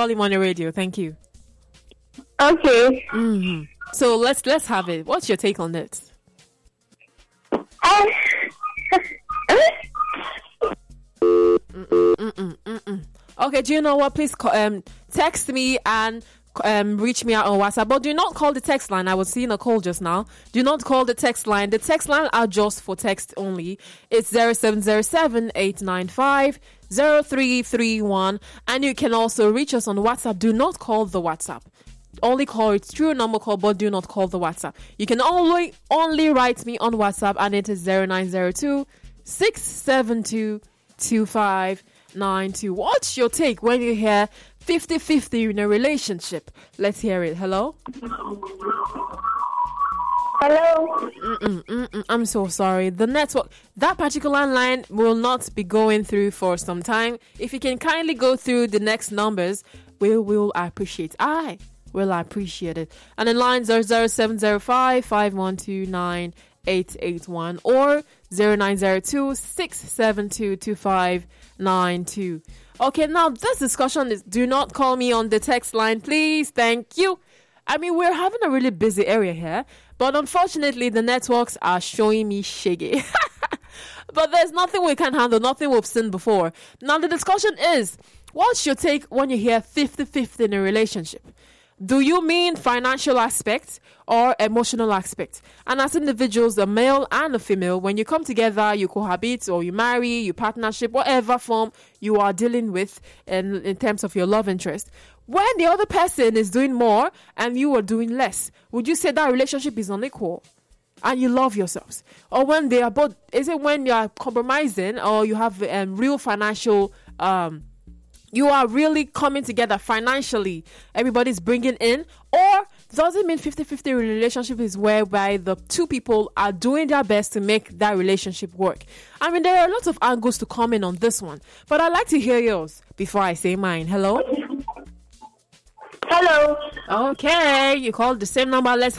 volume on your radio. Thank you. Okay. So let's have it. What's your take on it? Okay, do you know what? Please text me and reach me out on WhatsApp. But do not call the text line. I was seeing a call just now. Do not call the text line. The text line are just for text only. It's 0707-895-0331. And you can also reach us on WhatsApp. Do not call the WhatsApp. Only call its true number call, but do not call the WhatsApp. You can only write me on WhatsApp, and it is 0902-672-2592. What's your take when you hear 50-50 in a relationship? Let's hear it. Hello? Hello? I'm so sorry. The network, that particular line will not be going through for some time. If you can kindly go through the next numbers, we will appreciate. Well, I appreciate it. And the lines are 0705-512-9881 or 0902-672-2592. Okay, now this discussion is do not call me on the text line, please. Thank you. I mean, we're having a really busy area here, but unfortunately, the networks are showing me shaggy. But there's nothing we can handle, nothing we've seen before. Now, the discussion is, what's your take when you hear 50-50 in a relationship? Do you mean financial aspect or emotional aspect? And as individuals, a male and a female, when you come together, you cohabit or you marry, you partnership, whatever form you are dealing with in terms of your love interest, when the other person is doing more and you are doing less, would you say that relationship is unequal and you love yourselves? Or when they are both, is it when you are compromising or you have real financial you are really coming together financially, everybody's bringing in? Or does it mean 50-50 relationship is whereby the two people are doing their best to make that relationship work? I mean, there are a lot of angles to comment on this one, but I'd like to hear yours before I say mine. Hello? Hello? Okay, you called the same number. Let's